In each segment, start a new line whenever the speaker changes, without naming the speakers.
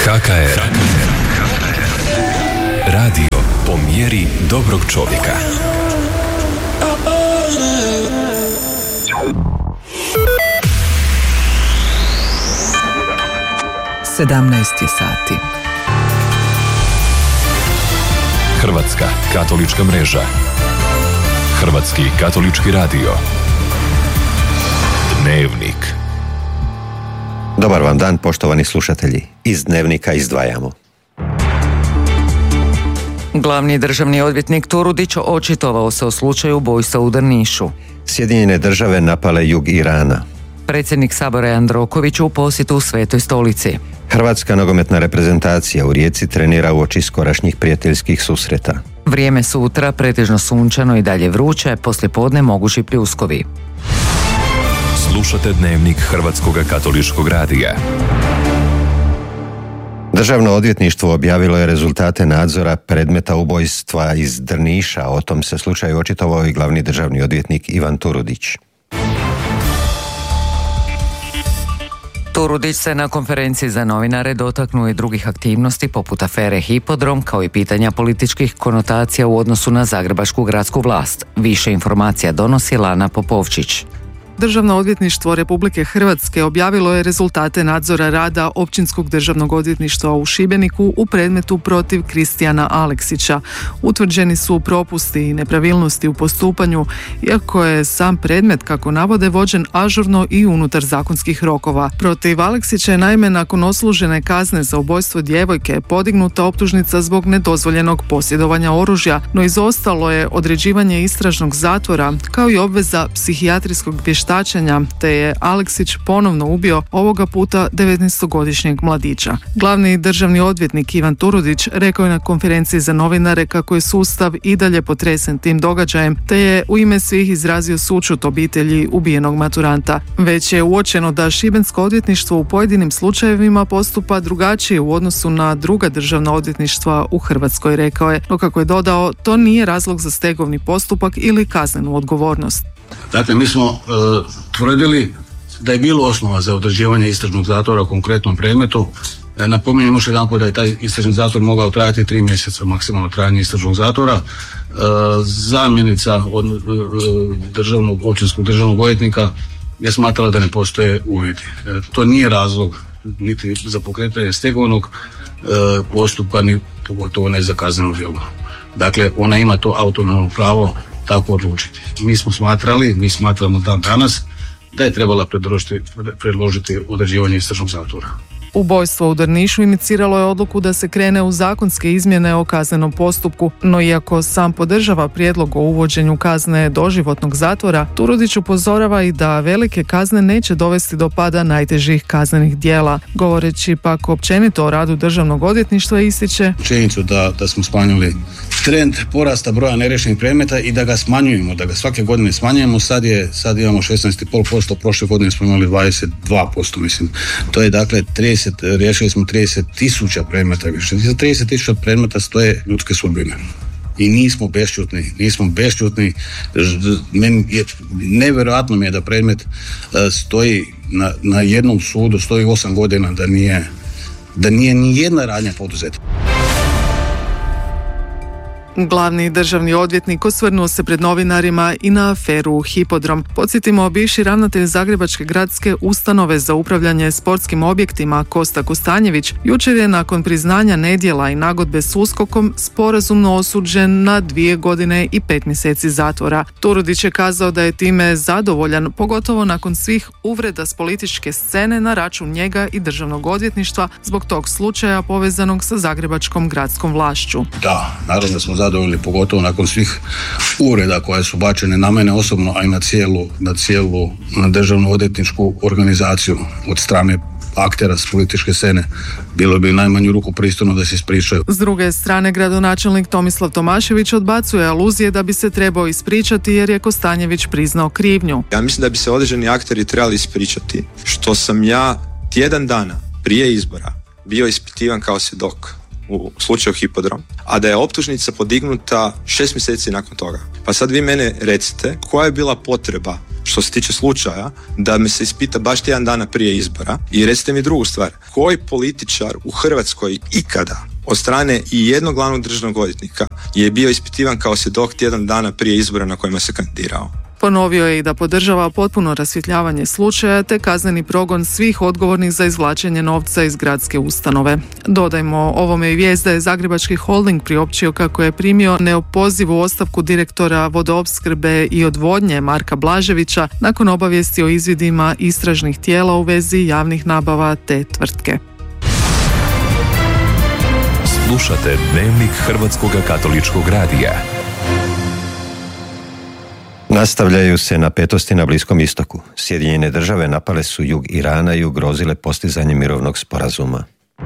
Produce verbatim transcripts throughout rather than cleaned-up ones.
H K R. Radio po mjeri dobrog čovjeka.
sedamnaest je sati.
Hrvatska katolička mreža. Hrvatski katolički radio. Dnevnik.
Dobar vam dan, poštovani slušatelji. Iz Dnevnika izdvajamo.
Glavni državni odvjetnik Turudić očitovao se o slučaju ubojstva u Drnišu.
Sjedinjene države napale jug Irana.
Predsjednik Sabora Jandroković u posjetu u Svetoj Stolici.
Hrvatska nogometna reprezentacija u Rijeci trenira uoči skorašnjih prijateljskih susreta.
Vrijeme sutra pretežno sunčano i dalje vruće, poslijepodne mogući pljuskovi.
Slušate Dnevnik Hrvatskog katoličkog radija.
Državno odvjetništvo objavilo je rezultate nadzora predmeta ubojstva iz Drniša. O tom se slučaju očitovao i glavni državni odvjetnik Ivan Turudić.
Turudić se na konferenciji za novinare dotaknuo i drugih aktivnosti poput afere Hipodrom, kao i pitanja političkih konotacija u odnosu na zagrebačku gradsku vlast. Više informacija donosi Lana Popovčić.
Državno odvjetništvo Republike Hrvatske objavilo je rezultate nadzora rada Općinskog državnog odvjetništva u Šibeniku u predmetu protiv Kristijana Aleksića. Utvrđeni su propusti i nepravilnosti u postupanju, iako je sam predmet, kako navode, vođen ažurno i unutar zakonskih rokova. Protiv Aleksića je naime nakon odslužene kazne za ubojstvo djevojke podignuta optužnica zbog nedozvoljenog posjedovanja oružja, no izostalo je određivanje istražnog zatvora kao i obveza psihijatrijskog vještačenja, te je Aleksić ponovno ubio, ovoga puta devetnaestogodišnjeg mladića. Glavni državni odvjetnik Ivan Turudić rekao je na konferenciji za novinare kako je sustav i dalje potresen tim događajem, te je u ime svih izrazio sućut obitelji ubijenog maturanta. Već je uočeno da šibensko odvjetništvo u pojedinim slučajevima postupa drugačije u odnosu na druga državna odvjetništva u Hrvatskoj, rekao je, no kako je dodao, to nije razlog za stegovni postupak ili kaznenu odgovornost.
Dakle, mi smo e, tvrdili da je bilo osnova za određivanje istražnog zatvora u konkretnom predmetu. E, napominjem još jedan put da je taj istražni zatvor mogao trajati tri mjeseca, maksimalno trajanje istražnog zatvora. E, zamjenica od e, državnog, općinskog državnog odvjetnika je smatrala da ne postoje uvjeti. E, to nije razlog niti za pokretanje stegovnog e, postupka, ni pogotovo ne za kazneno djelo. Dakle, ona ima to autonomno pravo tako odlučiti. Mi smo smatrali, mi smatramo dan danas da je trebala predložiti, predložiti određivanje istražnog zatvora.
Ubojstvo u Drnišu iniciralo je odluku da se krene u zakonske izmjene o kaznenom postupku, no iako sam podržava prijedlog o uvođenju kazne doživotnog zatvora, Turudić upozorava i da velike kazne neće dovesti do pada najtežih kaznenih djela. Govoreći pak općenito o radu državnog odvjetništva, ističe
činjenicu da, da smo smanjili trend porasta broja neriješenih predmeta i da ga smanjujemo, da ga svake godine smanjujemo. Sad je, sad imamo šesnaest zarez pet posto, prošle godine smo imali dvadeset dva posto, mislim. To je dakle trideset, riješili smo trideset tisuća predmeta više. Za trideset tisuća predmeta stoje ljudske sudbine. I nismo bešćutni, nismo bešćutni. Meni je, nevjerojatno mi je da predmet stoji na, na jednom sudu, stoji osam godina, da nije, da nije ni jedna radnja poduzeta.
Glavni državni odvjetnik osvrnuo se pred novinarima i na aferu Hipodrom. Podsjetimo, bivši ravnatelj Zagrebačke gradske ustanove za upravljanje sportskim objektima Kosta Kostanjević jučer je nakon priznanja nedjela i nagodbe s USKOK-om sporazumno osuđen na dvije godine i pet mjeseci zatvora. Turudić je kazao da je time zadovoljan, pogotovo nakon svih uvreda s političke scene na račun njega i državnog odvjetništva zbog tog slučaja povezanog sa Zagrebačkom gradskom vlašću.
Da, naravno da smo zadovoljni, pogotovo nakon svih uvreda koje su bačene na mene osobno, a i na cijelu, na cijelu na državnu odvjetničku organizaciju od strane aktera s političke scene. Bilo bi najmanju ruku pristojno da se ispričaju.
S druge strane, gradonačelnik Tomislav Tomašević odbacuje aluzije da bi se trebao ispričati jer je Kostanjević priznao krivnju.
Ja mislim da bi se određeni akteri trebali ispričati što sam ja tjedan dana prije izbora bio ispitivan kao svjedok u slučaju Hipodrom, a da je optužnica podignuta šest mjeseci nakon toga. Pa sad vi mene recite koja je bila potreba što se tiče slučaja da me se ispita baš tjedan dana prije izbora, i recite mi drugu stvar, koji političar u Hrvatskoj ikada od strane i jednog glavnog državnog odvjetnika je bio ispitivan kao svjedok tjedan dana prije izbora na kojima se kandidirao?
Ponovio je i da podržava potpuno rasvjetljavanje slučaja te kazneni progon svih odgovornih za izvlačenje novca iz gradske ustanove. Dodajmo ovome i vijest da je Zagrebački holding priopćio kako je primio neopozivu ostavku direktora vodoopskrbe i odvodnje Marka Blaževića nakon obavijesti o izvidima istražnih tijela u vezi javnih nabava te tvrtke.
Slušate Dnevnik Hrvatskog katoličkog radija.
Nastavljaju se napetosti na Bliskom istoku. Sjedinjene države napale su jug Irana i ugrozile postizanje mirovnog sporazuma.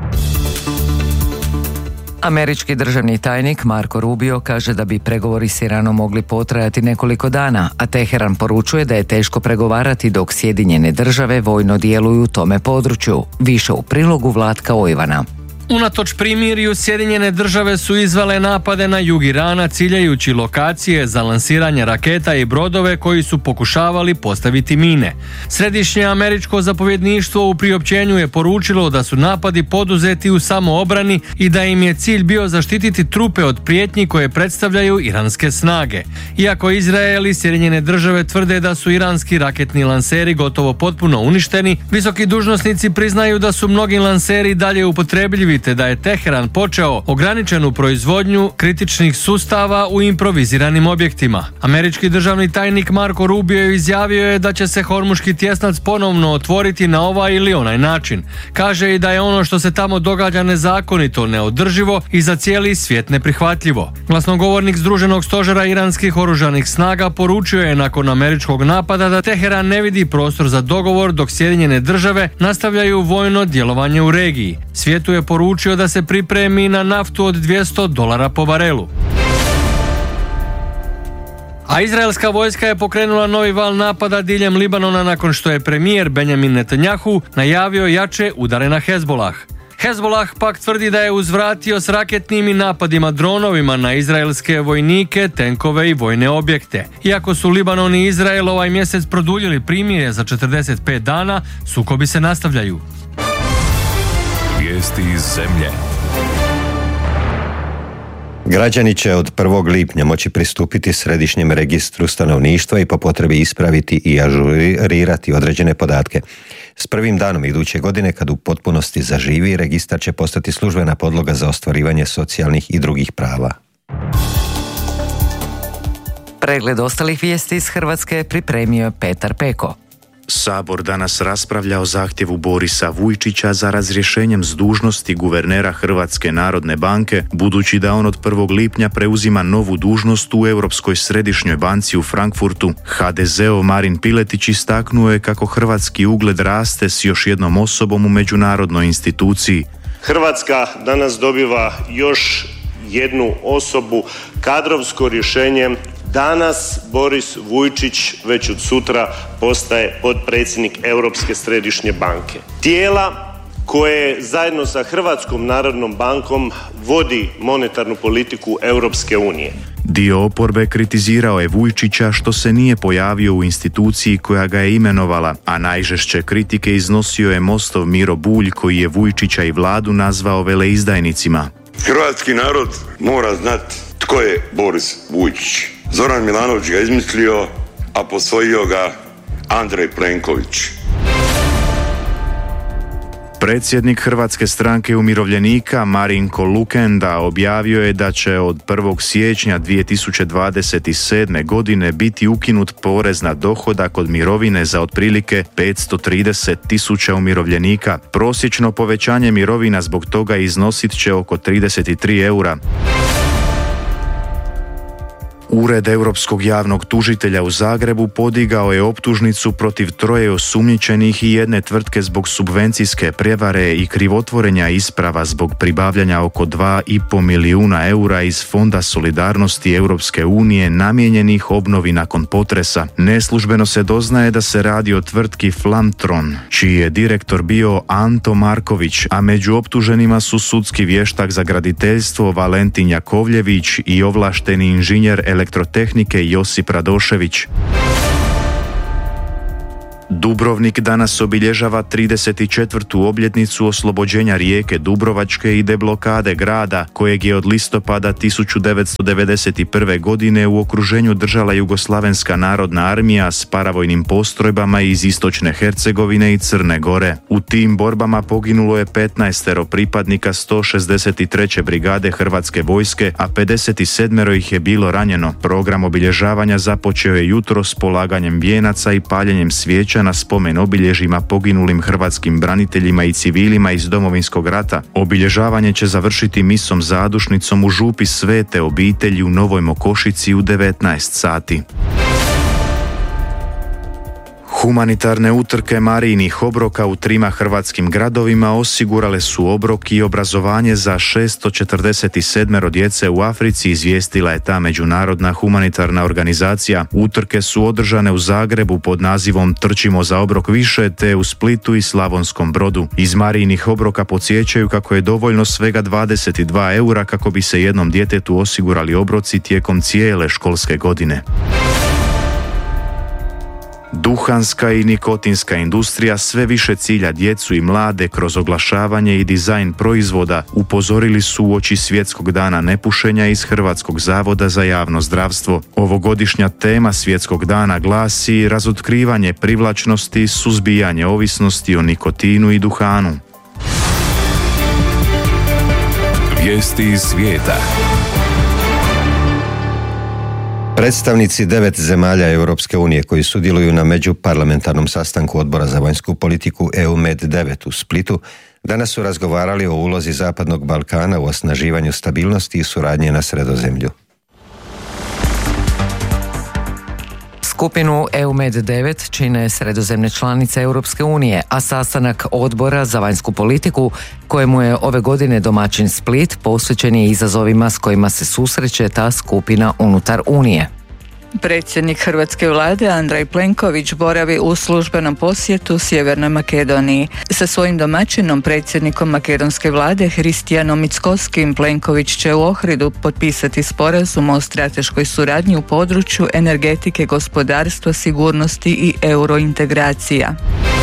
Američki državni tajnik Marko Rubio kaže da bi pregovori s Iranom mogli potrajati nekoliko dana, a Teheran poručuje da je teško pregovarati dok Sjedinjene države vojno djeluju u tome području. Više u prilogu Vlatka Ojvana.
Unatoč primirju, Sjedinjene države su izvele napade na jug Irana ciljajući lokacije za lansiranje raketa i brodove koji su pokušavali postaviti mine. Središnje američko zapovjedništvo u priopćenju je poručilo da su napadi poduzeti u samoobrani i da im je cilj bio zaštititi trupe od prijetnji koje predstavljaju iranske snage. Iako Izrael i Sjedinjene države tvrde da su iranski raketni lanseri gotovo potpuno uništeni, visoki dužnosnici priznaju da su mnogi lanseri dalje upotrebljivi te da je Teheran počeo ograničenu proizvodnju kritičnih sustava u improviziranim objektima. Američki državni tajnik Marko Rubio izjavio je da će se Hormuški tjesnac ponovno otvoriti na ovaj ili onaj način. Kaže i da je ono što se tamo događa nezakonito, neodrživo i za cijeli svijet neprihvatljivo. Glasnogovornik Združenog stožera iranskih oružanih snaga poručio je nakon američkog napada da Teheran ne vidi prostor za dogovor dok Sjedinjene države nastavljaju vojno djelovanje u regiji. Svijetu je poručio da se pripremi na naftu od dvjesto dolara po barelu. A izraelska vojska je pokrenula novi val napada diljem Libanona nakon što je premijer Benjamin Netanjahu najavio jače udare na Hezbolah. Hezbolah pak tvrdi da je uzvratio s raketnim i napadima dronovima na izraelske vojnike, tenkove i vojne objekte. Iako su Libanon i Izrael ovaj mjesec produljili primirje za četrdeset pet dana, sukobi se nastavljaju.
Vijesti iz zemlje.
Građani će od prvog lipnja moći pristupiti središnjem registru stanovništva i po potrebi ispraviti i ažurirati određene podatke. S prvim danom iduće godine, kad u potpunosti zaživi, registar će postati službena podloga za ostvarivanje socijalnih i drugih prava.
Pregled ostalih vijesti iz Hrvatske pripremio je Petar Peko.
Sabor danas raspravlja o zahtjevu Borisa Vujčića za razrješenjem s dužnosti guvernera Hrvatske narodne banke, budući da on od prvog lipnja preuzima novu dužnost u Europskoj središnjoj banci u Frankfurtu. ha de zeov Marin Piletić istaknuo je kako hrvatski ugled raste s još jednom osobom u međunarodnoj instituciji.
Hrvatska danas dobiva još jednu osobu, kadrovsko rješenje. Danas Boris Vujčić već od sutra postaje potpredsjednik Europske središnje banke. Tijela koje zajedno sa Hrvatskom narodnom bankom vodi monetarnu politiku Europske unije.
Dio oporbe kritizirao je Vujčića što se nije pojavio u instituciji koja ga je imenovala, a najžešće kritike iznosio je Mostov Miro Bulj koji je Vujčića i vladu nazvao veleizdajnicima.
Hrvatski narod mora znati tko je Boris Vujčić. Zoran Milanović ga izmislio, a posvojio ga Andrej Plenković.
Predsjednik Hrvatske stranke umirovljenika Marinko Lukenda objavio je da će od prvog siječnja dvije tisuće dvadeset sedme. godine biti ukinut porez na dohodak od mirovine za otprilike petsto trideset tisuća umirovljenika. Prosječno povećanje mirovina zbog toga iznosit će oko trideset tri eura. Ured Europskog javnog tužitelja u Zagrebu podigao je optužnicu protiv troje osumnjičenih i jedne tvrtke zbog subvencijske prijevare i krivotvorenja isprava zbog pribavljanja oko dva i pol milijuna eura iz Fonda solidarnosti Europske unije namijenjenih obnovi nakon potresa. Neslužbeno se doznaje da se radi o tvrtki Flamtron, čiji je direktor bio Anto Marković, a među optuženima su sudski vještak za graditeljstvo Valentin Jakovljević i ovlašteni inženjer elektrotehnike Josip Radošević. Dubrovnik danas obilježava trideset četvrtu obljetnicu oslobođenja rijeke Dubrovačke i deblokade grada, kojeg je od listopada tisuću devetsto devedeset prve. godine u okruženju držala Jugoslavenska narodna armija s paravojnim postrojbama iz istočne Hercegovine i Crne Gore. U tim borbama poginulo je petnaestero pripadnika sto šezdeset treće brigade Hrvatske vojske, a pedeset sedam ih je bilo ranjeno. Program obilježavanja započeo je jutro s polaganjem vijenaca i paljenjem svijeća na spomen obilježjima poginulim hrvatskim braniteljima i civilima iz Domovinskog rata. Obilježavanje će završiti misom zadušnicom u župi Svete obitelji u Novoj Mokošici u devetnaest sati. Humanitarne utrke Marijinih obroka u trima hrvatskim gradovima osigurale su obrok i obrazovanje za šesto četrdeset sedam djece u Africi, izvijestila je ta međunarodna humanitarna organizacija. Utrke su održane u Zagrebu pod nazivom Trčimo za obrok više, te u Splitu i Slavonskom Brodu. Iz Marijinih obroka podsjećaju kako je dovoljno svega dvadeset dva eura kako bi se jednom djetetu osigurali obroci tijekom cijele školske godine. Duhanska i nikotinska industrija sve više cilja djecu i mlade kroz oglašavanje i dizajn proizvoda, upozorili su uoči Svjetskog dana nepušenja iz Hrvatskog zavoda za javno zdravstvo. Ovogodišnja tema Svjetskog dana glasi razotkrivanje privlačnosti, suzbijanje ovisnosti o nikotinu i duhanu.
Vijesti iz svijeta.
Predstavnici devet zemalja Europske unije koji sudjeluju na međuparlamentarnom sastanku Odbora za vanjsku politiku E U Med devet u Splitu danas su razgovarali o ulozi Zapadnog Balkana u osnaživanju stabilnosti i suradnje na Sredozemlju.
Skupinu E U Med devet čine sredozemne članice Europske unije, a sastanak Odbora za vanjsku politiku, kojemu je ove godine domaćin Split, posvećen je izazovima s kojima se susreće ta skupina unutar Unije.
Predsjednik hrvatske vlade Andrej Plenković boravi u službenom posjetu Sjevernoj Makedoniji. Sa svojim domaćinom, predsjednikom makedonske vlade Hristijanom Mickovskim, Plenković će u Ohridu potpisati sporazum o strateškoj suradnji u području energetike, gospodarstva, sigurnosti i eurointegracija.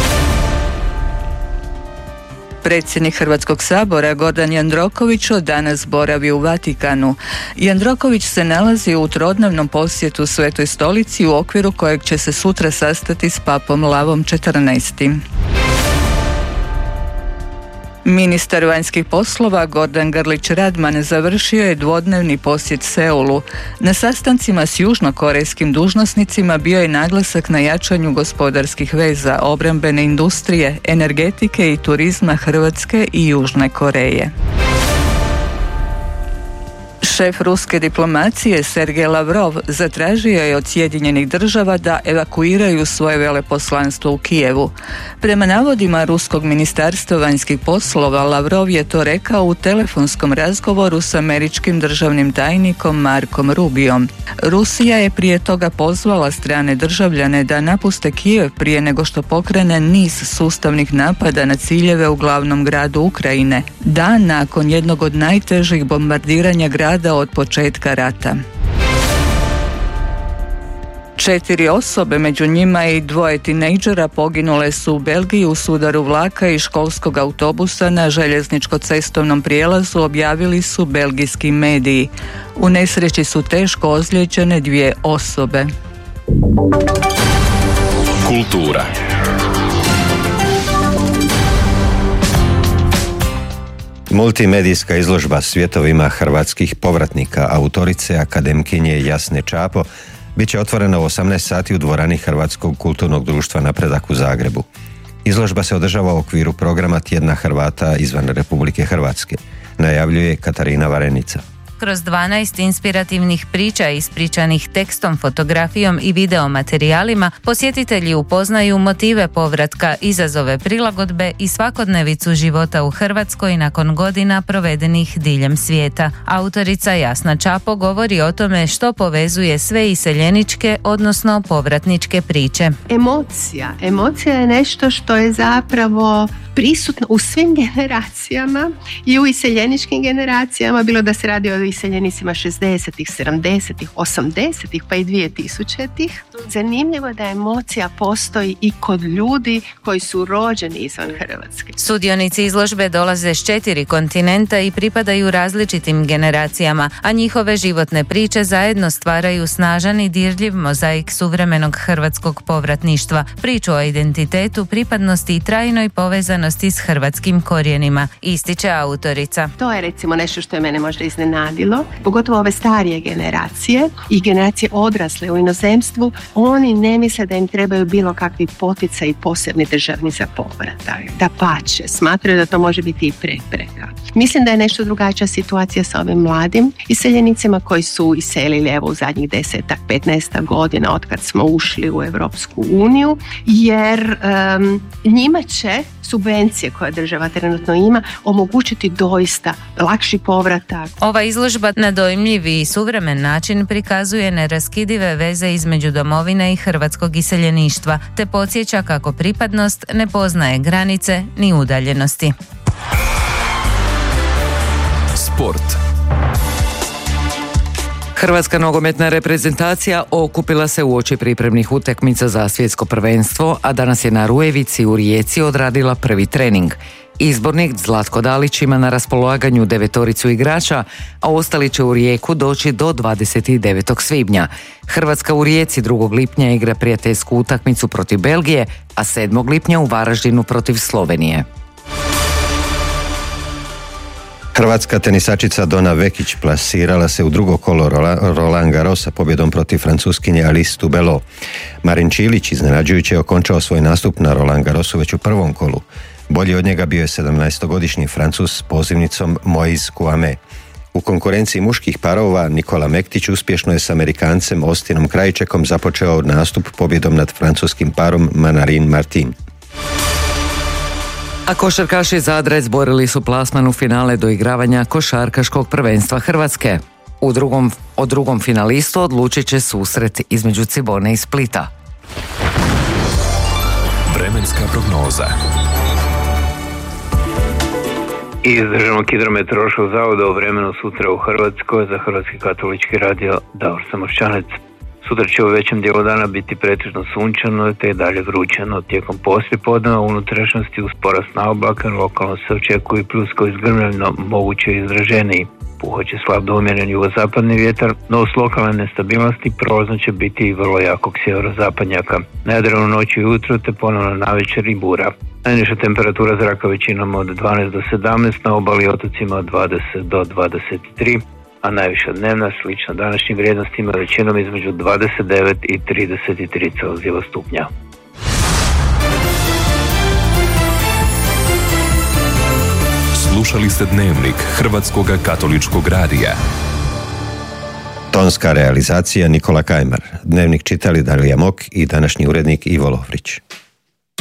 Predsjednik Hrvatskog sabora Gordan Jandroković od danas boravi u Vatikanu. Jandroković se nalazi u trodnevnom posjetu Svetoj stolici u okviru kojeg će se sutra sastati s papom Lavom četrnaestim. Ministar vanjskih poslova Gordan Grlić Radman završio je dvodnevni posjet Seulu. Na sastancima s južnokorejskim dužnosnicima bio je naglasak na jačanju gospodarskih veza, obrambene industrije, energetike i turizma Hrvatske i Južne Koreje. Šef ruske diplomacije Sergej Lavrov zatražio je od Sjedinjenih država da evakuiraju svoje veleposlanstvo u Kijevu. Prema navodima ruskog ministarstva vanjskih poslova, Lavrov je to rekao u telefonskom razgovoru s američkim državnim tajnikom Markom Rubiom. Rusija je prije toga pozvala strane državljane da napuste Kijev prije nego što pokrene niz sustavnih napada na ciljeve u glavnom gradu Ukrajine, dan nakon jednog od najtežih bombardiranja grada od početka rata. Četiri osobe, među njima i dvoje tinejdžera, poginule su u Belgiji u sudaru vlaka i školskog autobusa na željezničko-cestovnom prijelazu, objavili su belgijski mediji. U nesreći su teško ozlijeđene dvije osobe.
Kultura.
Multimedijska izložba svjetovima hrvatskih povratnika autorice akademkinje Jasne Čapo bit će otvorena u osamnaest sati u dvorani Hrvatskog kulturnog društva Napredak u Zagrebu. Izložba se održava u okviru programa Tjedna Hrvata izvan Republike Hrvatske, najavljuje Katarina Varenica.
Kroz dvanaest inspirativnih priča ispričanih tekstom, fotografijom i videomaterijalima posjetitelji upoznaju motive povratka, izazove prilagodbe i svakodnevicu života u Hrvatskoj nakon godina provedenih diljem svijeta. Autorica Jasna Čapo govori o tome što povezuje sve iseljeničke, odnosno povratničke priče.
Emocija. Emocija je nešto što je zapravo prisutno u svim generacijama i u iseljeničkim generacijama, bilo da se radi o iseljenicima šezdesetih, sedamdesetih, osamdesetih pa i dvije tisućitih. Zanimljivo da emocija postoji i kod ljudi koji su rođeni izvan Hrvatske.
Sudionici izložbe dolaze s četiri kontinenta i pripadaju različitim generacijama, a njihove životne priče zajedno stvaraju snažan i dirljiv mozaik suvremenog hrvatskog povratništva, priču o identitetu, pripadnosti i trajnoj povezanosti s hrvatskim korijenima, ističe autorica.
To je recimo nešto što je mene možda iznenadilo, pogotovo ove starije generacije i generacije odrasle u inozemstvu. Oni ne misle da im trebaju bilo kakvi poticaj i posebni državni za povratak. Dapače, smatraju da to može biti i prepreka. Mislim da je nešto drugačija situacija sa ovim mladim iseljenicima koji su iselili evo u zadnjih desetak, petnaestak godina od kad smo ušli u Europsku uniju, jer um, njima će subvencije koje država trenutno ima omogućiti doista lakši povratak.
Ova izložba na dojmljiv i suvremen način prikazuje neraskidive veze između domovine i hrvatskog iseljeništva, te podsjeća kako pripadnost ne poznaje granice ni udaljenosti.
Sport.
Hrvatska nogometna reprezentacija okupila se uoči pripremnih utakmica za svjetsko prvenstvo, a danas je na Rujevici u Rijeci odradila prvi trening. Izbornik Zlatko Dalić ima na raspolaganju devetoricu igrača, a ostali će u Rijeku doći do dvadeset devetog svibnja. Hrvatska u Rijeci drugog lipnja igra prijateljsku utakmicu protiv Belgije, a sedmog lipnja u Varaždinu protiv Slovenije.
Hrvatska tenisačica Dona Vekić plasirala se u drugo kolo Roland Garrosa pobjedom protiv Francuskinje Alice Tubelo. Marin Čilić iznenađujuće je okončao svoj nastup na Roland Garrosu već u prvom kolu. Bolji od njega bio je sedamnaestogodišnji Francuz s pozivnicom Moise Kouame. U konkurenciji muških parova Nikola Mektić uspješno je s Amerikancem Austinom Krajčekom započeo nastup pobjedom nad francuskim parom Manarin Martin.
A košarkaši Zadra izborili su plasman u finale do igravanja košarkaškog prvenstva Hrvatske. U drugom, o drugom finalistu odlučit će susret između Cibone i Splita.
Vremenska prognoza.
Iz Državnog hidrometeorološkog zavoda o vremenu sutra u Hrvatskoj za Hrvatski katolički radio Davor Samošćanec. Sutra će u većem dijelu dana biti pretežno sunčano te dalje vrućeno. Tijekom poslijepodneva u unutrašnjosti uz porast naoblaka lokalno se očekuje pljusko izgrmljeno, moguće izraženiji. Puhat će slab do umjeren jugozapadni vjetar, no uz lokalne nestabilnosti prolazno će biti i vrlo jakog sjeverozapadnjaka. Na Jadranu noći i ujutro te ponovno navečer i bura. Najniža temperatura zraka većinom od dvanaest do sedamnaest, na obali i otocima od dvadeset do dvadeset tri, a najviša dnevna slična današnjim vrijednostima većinom između dvadeset devet i trideset tri Celzijeva stupnja.
Slušali ste Dnevnik Hrvatskog katoličkog radija.
Tonska realizacija Nikola Kajmar. Dnevnik čitali Darija Mok i današnji urednik Ivo Lovrić.